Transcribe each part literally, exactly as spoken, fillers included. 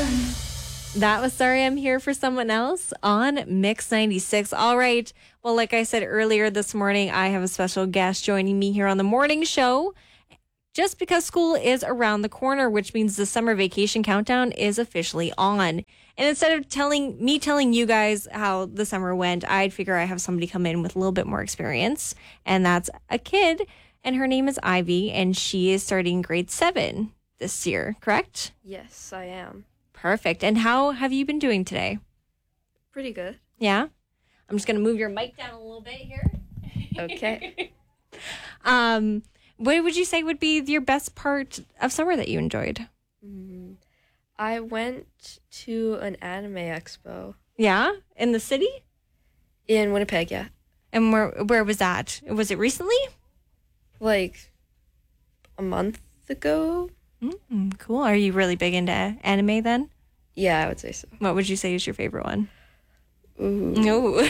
That was Sorry I'm Here for Someone Else on Mix ninety-six. All right. Well, like I said earlier this morning, I have a special guest joining me here on the morning show just because school is around the corner, which means the summer vacation countdown is officially on. And instead of telling me telling you guys how the summer went, I'd figure I have somebody come in with a little bit more experience. And that's a kid. And her name is Ivy, and she is starting grade seven this year, correct? Yes, I am. Perfect. And how have you been doing today? Pretty good. Yeah? I'm just going to move your mic down a little bit here. Okay. um, what would you say would be your best part of summer that you enjoyed? Mm, I went to an anime expo. Yeah? In the city? In Winnipeg, yeah. And where where was that? Was it recently? Like a month ago. Mm, cool. Are you really big into anime then? Yeah, I would say so. What would you say is your favorite one? Ooh. No.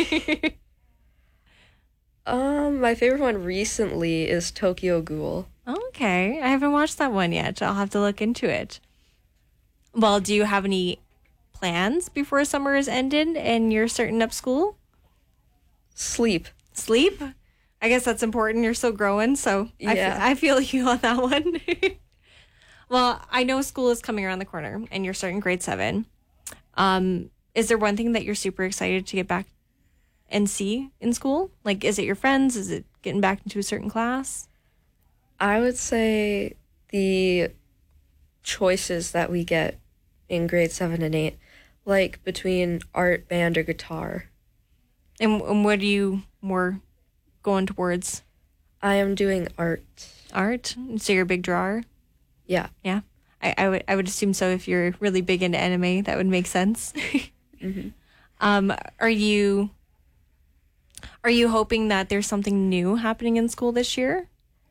um, my favorite one recently is Tokyo Ghoul. Okay. I haven't watched that one yet. I'll have to look into it. Well, do you have any plans before summer is ended and you're starting up school? Sleep. Sleep? I guess that's important. You're still growing, so yeah. I, feel, I feel you on that one. Well, I know school is coming around the corner and you're starting grade seven. Um, is there one thing that you're super excited to get back and see in school? Like, is it your friends? Is it getting back into a certain class? I would say the choices that we get in grade seven and eight, like between art, band, or guitar. And, and what are you more going towards? I am doing art. Art? So you're a big drawer? Yeah. Yeah. I, I would I would assume so if you're really big into anime. That would make sense. mm-hmm. Um, are you are you hoping that there's something new happening in school this year?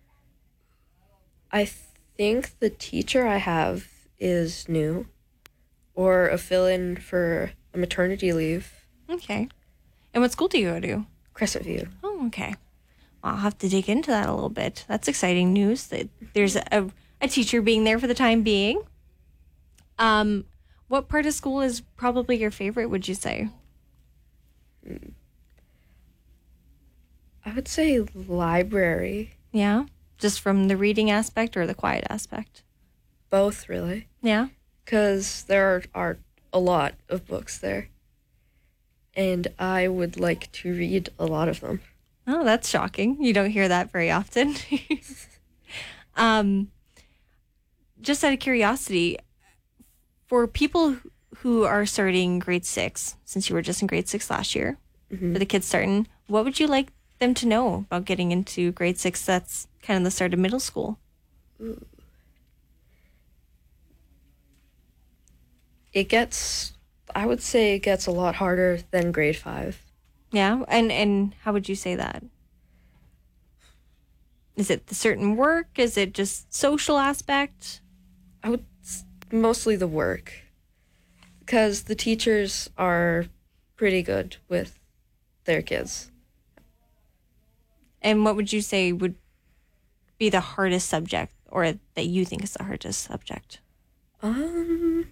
I think the teacher I have is new, or a fill-in for a maternity leave. Okay. And what school do you go to? Crescent View. Oh, okay. Well, I'll have to dig into that a little bit. That's exciting news that there's a, a teacher being there for the time being. Um, what part of school is probably your favorite, would you say? I would say library. Yeah? Just from the reading aspect or the quiet aspect? Both, really. Yeah? Because there are, are a lot of books there. And I would like to read a lot of them. Oh, that's shocking. You don't hear that very often. um, just out of curiosity, for people who are starting grade six, since you were just in grade six last year, mm-hmm. for the kids starting, what would you like them to know about getting into grade six? That's kind of the start of middle school. Ooh. It gets, I would say it gets a lot harder than grade five. Yeah? And, and how would you say that? Is it the certain work? Is it just social aspect? I would, mostly the work. Because the teachers are pretty good with their kids. And what would you say would be the hardest subject, or that you think is the hardest subject? Um,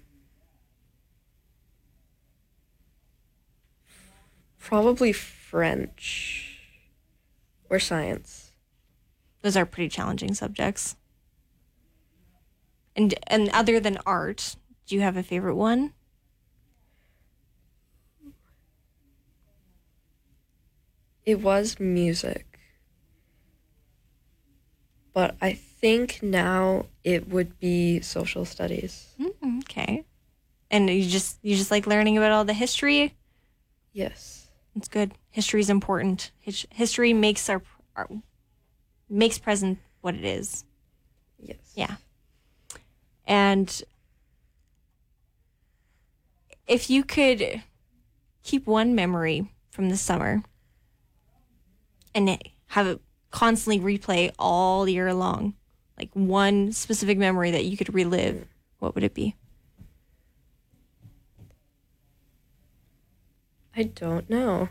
probably French or science. Those are pretty challenging subjects. And and other than art, do you have a favorite one? It was music. But I think now it would be social studies. Mm, okay. And you just you just like learning about all the history? Yes. It's good. History is important. His, history makes our, our makes present what it is. Yes. Yeah. And if you could keep one memory from the summer and have it constantly replay all year long, like one specific memory that you could relive, what would it be? I don't know.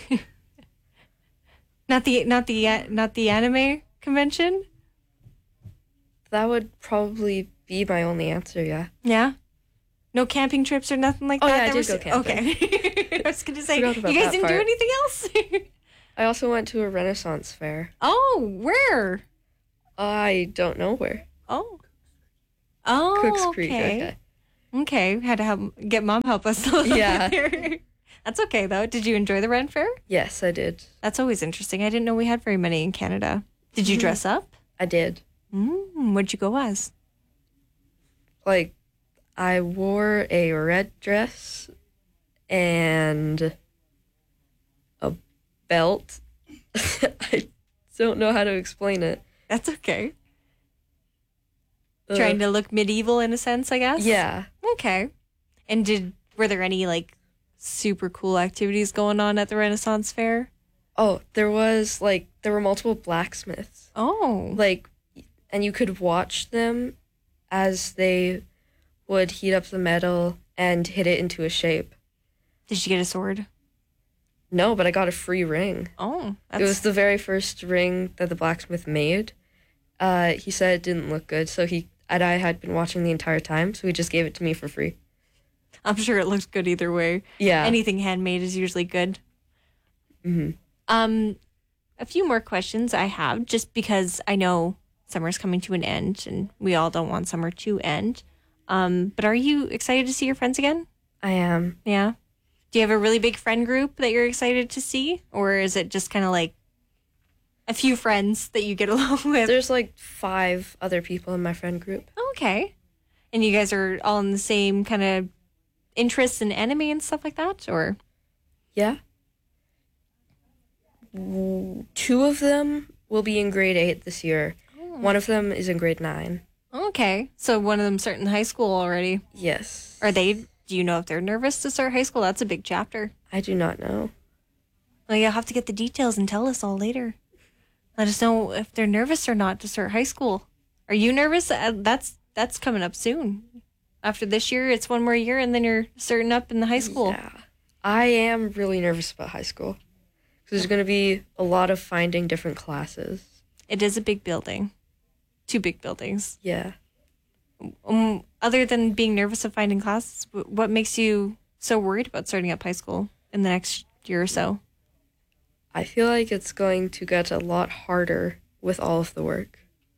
Not the not the uh, not the anime convention? That would probably be my only answer, yeah. Yeah. No camping trips or nothing like Oh, that? yeah, I that did were go camping. Okay. I was going to say, you Forgot about guys that didn't do part. anything else? I also went to a Renaissance fair. Oh, where? I don't know where. Oh. Oh, Cooks okay. Creek. Okay. Okay, had to help get mom help us a little Yeah. bit here. That's okay though. Did you enjoy the Ren Fair? Yes, I did. That's always interesting. I didn't know we had very many in Canada. Did you dress up? I did. Mm, what'd you go as? Like, I wore a red dress and a belt. I don't know how to explain it. That's okay. Uh, Trying to look medieval in a sense, I guess. Yeah. Okay. And did were there any like super cool activities going on at the Renaissance Fair? Oh, there was, like, there were multiple blacksmiths. Oh. Like, and you could watch them as they would heat up the metal and hit it into a shape. Did you get a sword? No, but I got a free ring. Oh. That's, It was the very first ring that the blacksmith made. Uh, he said it didn't look good, so he and I had been watching the entire time, so he just gave it to me for free. I'm sure it looks good either way. Yeah. Anything handmade is usually good. hmm Um, a few more questions I have, just because I know summer's coming to an end, and we all don't want summer to end. Um, but are you excited to see your friends again? I am. Yeah. Do you have a really big friend group that you're excited to see, or is it just kind of like a few friends that you get along with? There's like five other people in my friend group. Okay. And you guys are all in the same kind of interests in anime and stuff like that, or? Yeah. W- Two of them will be in grade eight this year. One of them is in grade nine. Okay. So one of them starting high school already. Yes. Are they, do you know if they're nervous to start high school? That's a big chapter. I do not know. Well, you'll have to get the details and tell us all later. Let us know if they're nervous or not to start high school. Are you nervous? Uh, that's that's coming up soon. After this year, it's one more year, and then you're starting up in the high school. Yeah. I am really nervous about high school. Because there's going to be a lot of finding different classes. It is a big building. Two big buildings. Yeah. Um, other than being nervous of finding classes, wh- what makes you so worried about starting up high school in the next year or so? I feel like it's going to get a lot harder with all of the work.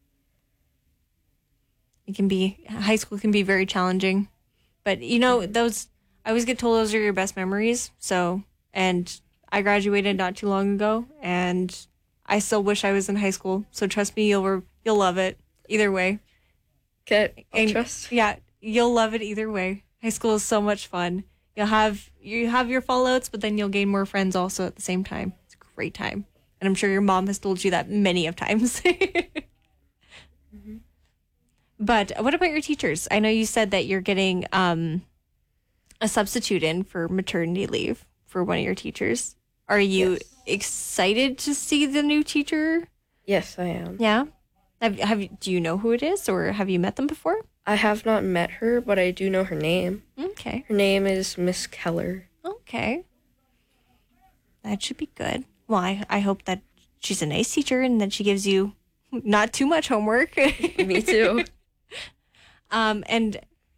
It can be, high school can be very challenging, but you know, those, I always get told those are your best memories. So, and I graduated not too long ago, and I still wish I was in high school. So trust me, you'll, you'll love it either way. Okay, I'll And trust. yeah, you'll love it either way. High school is so much fun. You'll have, you have your fallouts, but then you'll gain more friends also at the same time. It's a great time. And I'm sure your mom has told you that many of times. mm-hmm. But what about your teachers? I know you said that you're getting um, a substitute in for maternity leave for one of your teachers. Are you Yes. excited to see the new teacher? Yes, I am. Yeah. Have have you, do you know who it is, or have you met them before? I have not met her, but I do know her name. Okay. Her name is Miss Keller. Okay. That should be good. Well, I, I hope that she's a nice teacher and that she gives you not too much homework. Me too. Um, and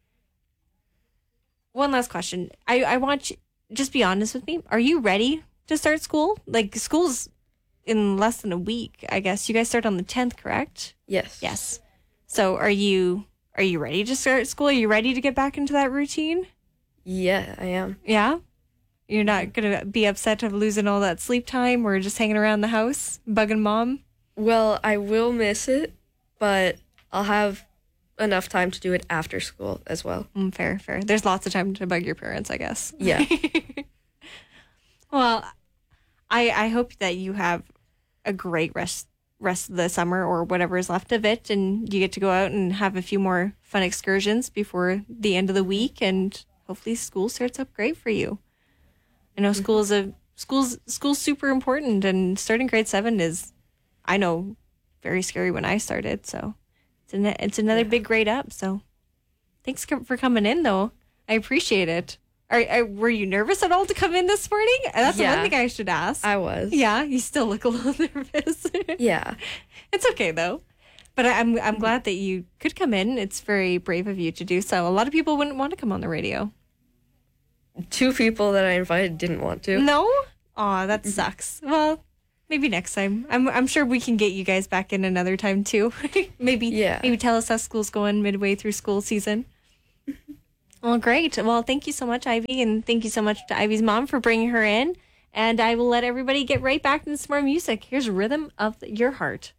one last question. I, I want you, just be honest with me. Are you ready to start school? Like, school's in less than a week, I guess. You guys start on the tenth, correct? Yes. Yes. So are you are you ready to start school? Are you ready to get back into that routine? Yeah, I am. Yeah? You're not going to be upset of losing all that sleep time or just hanging around the house, bugging mom? Well, I will miss it, but I'll have enough time to do it after school as well. Mm, fair, fair. There's lots of time to bug your parents, I guess. Yeah. Well, I I hope that you have a great rest rest of the summer or whatever is left of it, and you get to go out and have a few more fun excursions before the end of the week, and hopefully school starts up great for you. I know school is a school's school's super important, and starting grade seven is, I know, very scary when I started. So it's an, it's another Yeah. big grade up. So thanks co- for coming in, though. I appreciate it. Are, are were you nervous at all to come in this morning? That's the Yeah. one thing I should ask. I was. Yeah, you still look a little nervous. Yeah. It's okay though. But I'm I'm glad that you could come in. It's very brave of you to do so. A lot of people wouldn't want to come on the radio. Two people that I invited didn't want to. No? Aw, that sucks. Well, maybe next time. I'm I'm sure we can get you guys back in another time too. maybe Yeah. maybe tell us how school's going midway through school season. Well, great. Well, thank you so much, Ivy, and thank you so much to Ivy's mom for bringing her in. And I will let everybody get right back into some more music. Here's Rhythm of Your Heart.